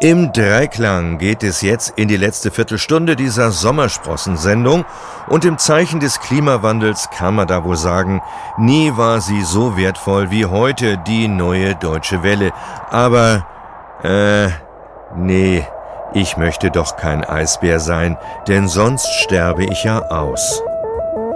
Im Dreiklang geht es jetzt in die letzte Viertelstunde dieser Sommersprossensendung und im Zeichen des Klimawandels kann man da wohl sagen, nie war sie so wertvoll wie heute, die neue Deutsche Welle. Aber, nee, ich möchte doch kein Eisbär sein, denn sonst sterbe ich ja aus.